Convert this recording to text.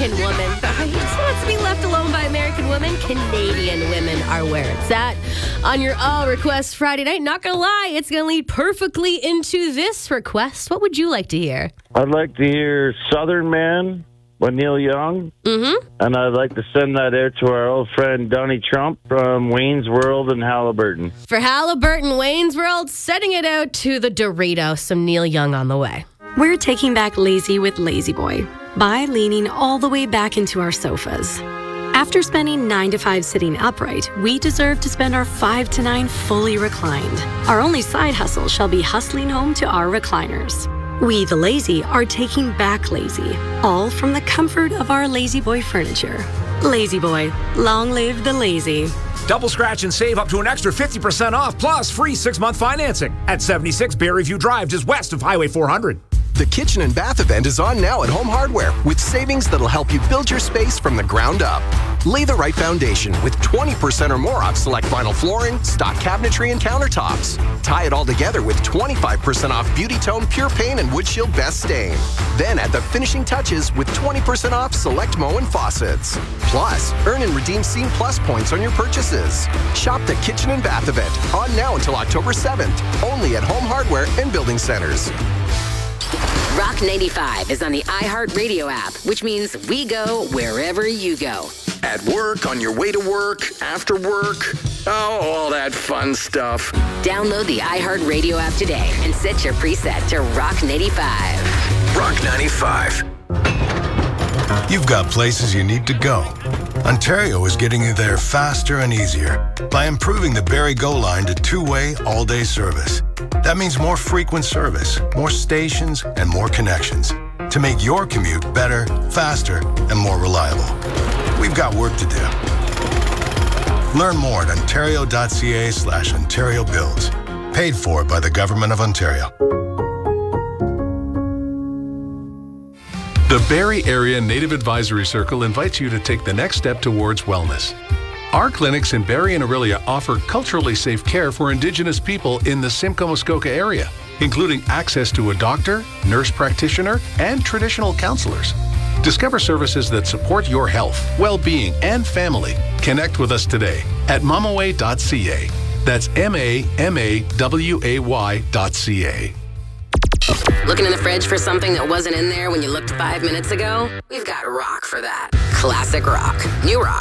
American woman. He just wants to be left alone by American women. Canadian women are where it's at. On your All Request Friday night, not gonna lie, it's gonna lead perfectly into this request. What would you like to hear? I'd like to hear Southern Man by Neil Young. Mm-hmm. And I'd like to send that out to our old friend Donnie Trump from Wayne's World and Halliburton. For Halliburton, Wayne's World, sending it out to the Dorito. Some Neil Young on the way. We're taking back lazy with Lazy Boy by leaning all the way back into our sofas. After spending 9 to 5 sitting upright, we deserve to spend our 5 to 9 fully reclined. Our only side hustle shall be hustling home to our recliners. We, the lazy, are taking back lazy, all from the comfort of our Lazy Boy furniture. Lazy Boy, long live the lazy. Double scratch and save up to an extra 50% off, plus free 6-month financing at 76 Berryview Drive, just west of Highway 400. The Kitchen and Bath event is on now at Home Hardware with savings that'll help you build your space from the ground up. Lay the right foundation with 20% or more off select vinyl flooring, stock cabinetry, and countertops. Tie it all together with 25% off Beauty Tone Pure Paint and Wood Shield Best Stain. Then add the finishing touches with 20% off select Moen and faucets. Plus, earn and redeem Scene Plus points on your purchases. Shop the Kitchen and Bath event on now until October 7th, only at Home Hardware and Building Centers. Rock 95 is on the iHeartRadio app, which means we go wherever you go. At work, on your way to work, after work, all that fun stuff. Download the iHeartRadio app today and set your preset to Rock 95. Rock 95. You've got places you need to go. Ontario is getting you there faster and easier by improving the Barrie Go line to two-way, all-day service. That means more frequent service, more stations, and more connections to make your commute better, faster, and more reliable. We've got work to do. Learn more at ontario.ca/Ontario Builds. Paid for by the Government of Ontario. The Barrie Area Native Advisory Circle invites you to take the next step towards wellness. Our clinics in Barrie and Orillia offer culturally safe care for Indigenous people in the Simcoe-Muskoka area, including access to a doctor, nurse practitioner, and traditional counselors. Discover services that support your health, well-being, and family. Connect with us today at mamaway.ca. That's MAMAWAY.ca. Looking in the fridge for something that wasn't in there when you looked 5 minutes ago? We've got rock for that. Classic rock. New rock.